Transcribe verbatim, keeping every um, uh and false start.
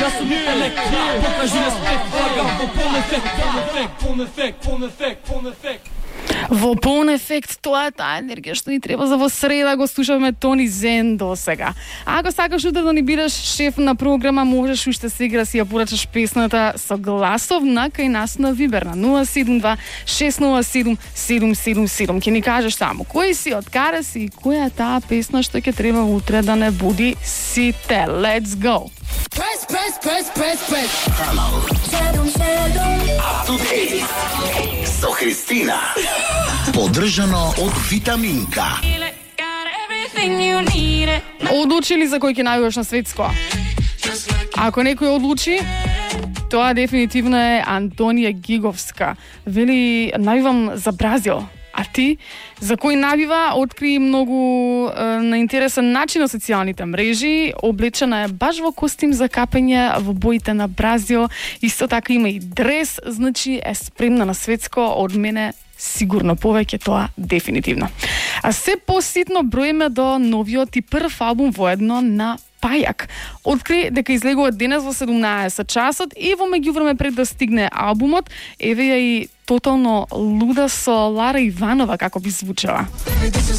Ja sam elekt, pokaži respekt, lagam po poln efekt, poln efekt, poln efekt, poln efekt, poln efekt. Во полн ефект, тоа е таа енергија што ни треба за во среда, го слушаме Тони Зен до сега. Ако сакаш утре да ни бидеш шеф на програма, можеш уште сега да си ја порачаш песната со гласовна кај нас на Вибер на нула седум два шест нула седум седум седум седум. Ќе ни кажеш таму кој си, од каде си и која е таа песна што ќе треба утре да не буди сите. Let's go! Press, press, press, press, press. Со Христина. Поддржано од Витаминка. Одлучили за кој ќе најдеш на светско? Ако некој одлучи, тоа дефинитивно е Антонија Гиговска. Вели, највам за Бразил. А ти, за кој навива, откри многу е, на интересен начин на социјалните мрежи, облечена е баш во костим за капење во боите на Бразил. Исто така има и дрес, значи е спремна на светско, од мене сигурно повеќе тоа дефинитивно. А се поситно броиме до новиот и прв албум воедно на Пајак. Откри дека излегува денес во седумнаесет часот и во меѓувреме пред да стигне албумот, еве ја и тотално луда со Лара Иванова како би звучала.